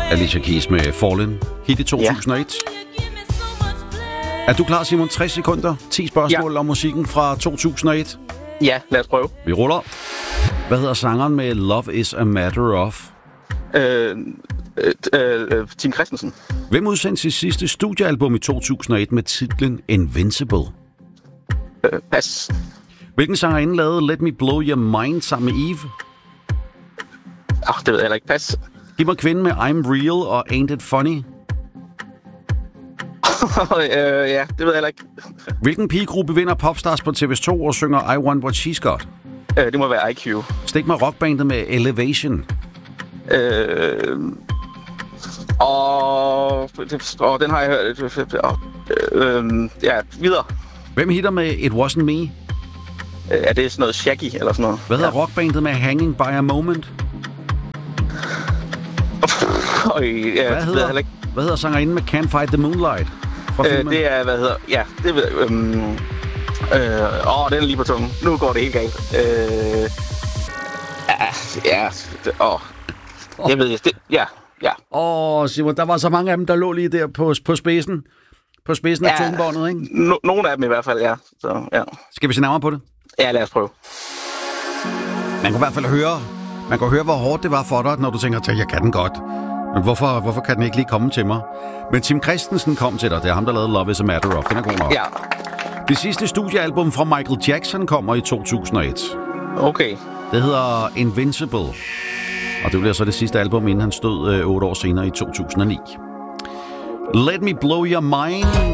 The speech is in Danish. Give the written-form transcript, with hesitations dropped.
Alicia Keys med Fallen. Hit i 2001. Er du klar, Simon? 60 sekunder. 10 spørgsmål om musikken fra 2001. Ja, lad os prøve. Vi ruller. Hvad hedder sangeren med Love is a Matter of? Tim Christensen. Hvem udsendte sit sidste studiealbum i 2001 med titlen Invincible? Pas. Hvilken sangerinde lavede Let Me Blow Your Mind sammen med Eve? Det ved jeg heller ikke. Pas. Giv mig kvinden med I'm Real og Ain't It Funny. Ja, det ved jeg heller ikke. Hvilken pigegruppe vinder Popstars på TV2 og synger I Want What She's Got? Det må være IQ. Stik mig rockbandet med Elevation. Den har jeg hørt. Ja, videre. Hvem hitter med It Wasn't Me? Er det sådan noget Shaggy eller sådan noget? Hvad hedder rockbandet med Hanging By A Moment? Hvad hedder sangerinden med Can't Fight The Moonlight? Det er, Ja, det ved jeg. Den er lige på tungen. Nu går det helt galt. Jeg ved det. Ja. Simon, der var så mange af dem, der lå lige der på spidsen. På spidsen af tungebåndet, ikke? Nogle af dem i hvert fald, ja. Så, ja. Skal vi se nærmere på det? Ja, lad os prøve. Man kan i hvert fald høre, hvor hårdt det var for dig, når du tænker, jeg kan den godt. Men hvorfor kan den ikke lige komme til mig? Men Tim Christensen kom til dig. Det er ham, der lavede Love is a Matter of. Den er god nok. Ja. Det sidste studiealbum fra Michael Jackson kommer i 2001. Okay. Det hedder Invincible. Og det bliver så det sidste album, inden han stod 8 år senere i 2009. Let Me Blow Your Mind.